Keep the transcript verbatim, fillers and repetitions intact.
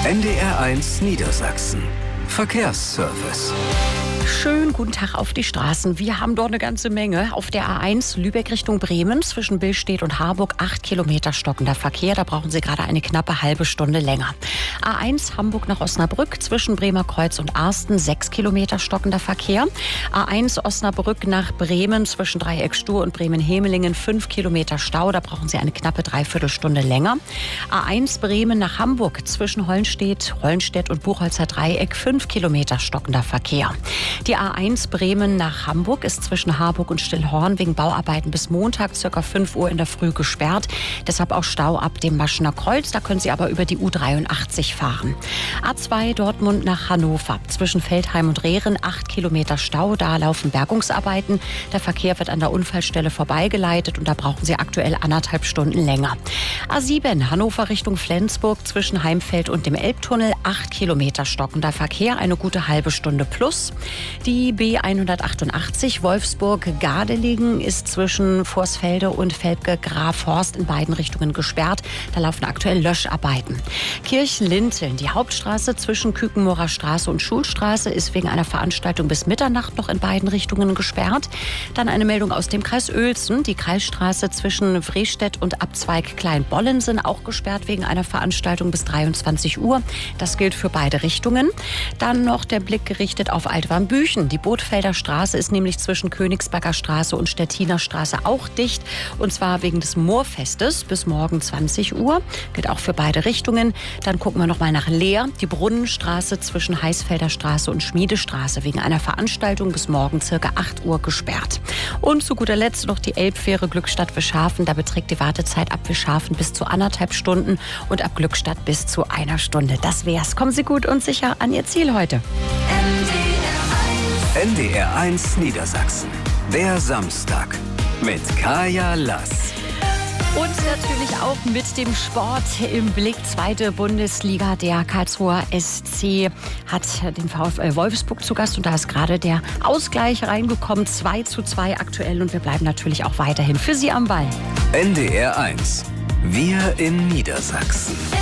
N D R eins Niedersachsen. Verkehrsservice. Schönen guten Tag auf die Straßen. Wir haben dort eine ganze Menge. Auf der A eins Lübeck Richtung Bremen zwischen Billstedt und Harburg acht Kilometer stockender Verkehr. Da brauchen Sie gerade eine knappe halbe Stunde länger. A eins Hamburg nach Osnabrück zwischen Bremer Kreuz und Arsten sechs Kilometer stockender Verkehr. A eins Osnabrück nach Bremen zwischen Dreieckstuhr und Bremen-Hemelingen fünf Kilometer Stau. Da brauchen Sie eine knappe Dreiviertelstunde länger. A eins Bremen nach Hamburg zwischen Hollenstedt, Hollenstedt und Buchholzer Dreieck fünf Kilometer stockender Verkehr. Die A eins Bremen nach Hamburg ist zwischen Harburg und Stillhorn wegen Bauarbeiten bis Montag ca. fünf Uhr in der Früh gesperrt. Deshalb auch Stau ab dem Maschener Kreuz. Da können Sie aber über die U dreiundachtzig fahren. A zwei Dortmund nach Hannover. Zwischen Feldheim und Rehren acht Kilometer Stau. Da laufen Bergungsarbeiten. Der Verkehr wird an der Unfallstelle vorbeigeleitet und da brauchen Sie aktuell anderthalb Stunden länger. A sieben Hannover Richtung Flensburg zwischen Heimfeld und dem Elbtunnel acht Kilometer stockender Verkehr. Eine gute halbe Stunde plus. Die B hundertachtundachtzig Wolfsburg-Gardelegen ist zwischen Vorsfelde und Velpke-Grafhorst in beiden Richtungen gesperrt. Da laufen aktuell Löscharbeiten. Kirchlinteln, die Hauptstraße zwischen Kükenmorer Straße und Schulstraße, ist wegen einer Veranstaltung bis Mitternacht noch in beiden Richtungen gesperrt. Dann eine Meldung aus dem Kreis Uelzen. Die Kreisstraße zwischen Frestedt und Abzweig Kleinbollen sind auch gesperrt wegen einer Veranstaltung bis dreiundzwanzig Uhr. Das gilt für beide Richtungen. Dann noch der Blick gerichtet auf Altwarmbüchen. Die Bootfelder Straße ist nämlich zwischen Königsberger Straße und Stettiner Straße auch dicht. Und zwar wegen des Moorfestes bis morgen zwanzig Uhr. Gilt auch für beide Richtungen. Dann gucken wir noch mal nach Leer. Die Brunnenstraße zwischen Heißfelder Straße und Schmiedestraße wegen einer Veranstaltung bis morgen circa acht Uhr gesperrt. Und zu guter Letzt noch die Elbfähre Glückstadt Wischhafen. Da beträgt die Wartezeit ab Wischhafen bis zu anderthalb Stunden und ab Glückstadt bis zu einer Stunde. Das wär's. Kommen Sie gut und sicher an Ihr Ziel heute. N D R eins Niedersachsen. Der Samstag mit Kaya Lass. Und natürlich auch mit dem Sport im Blick. Zweite Bundesliga. Der Karlsruher S C hat den VfL Wolfsburg zu Gast. Und da ist gerade der Ausgleich reingekommen. zwei zu zwei aktuell. Und wir bleiben natürlich auch weiterhin für Sie am Ball. N D R eins. Wir in Niedersachsen.